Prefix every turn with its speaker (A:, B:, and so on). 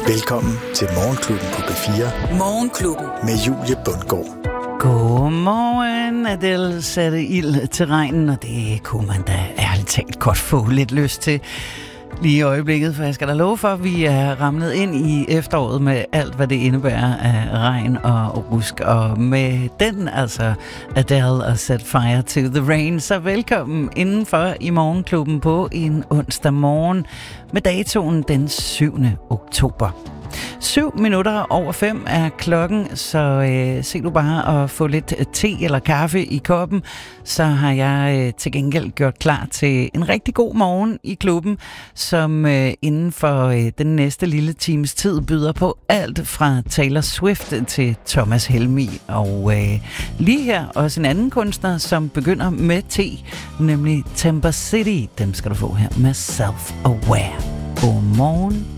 A: Velkommen til Morgenklubben på B4.
B: Morgenklubben.
A: Med Julie Bundgaard.
C: Godmorgen. Adele satte ild til regnen, og det kunne man da ærligt talt godt få lidt lyst til lige i øjeblikket, for jeg skal da love for, at vi er ramlet ind i efteråret med alt, hvad det indebærer af regn og rusk. Og med den, altså Adele og Set Fire to the Rain, så velkommen indenfor i Morgenklubben på en onsdag morgen med datoen den 7. oktober. 5:07 er klokken, så se du bare at få lidt te eller kaffe i koppen, så har jeg til gengæld gjort klar til en rigtig god morgen i klubben, som inden for den næste lille times tid byder på alt fra Taylor Swift til Thomas Helmig, og lige her også en anden kunstner, som begynder med T, nemlig Temper City. Dem skal du få her med Self Aware. Godmorgen.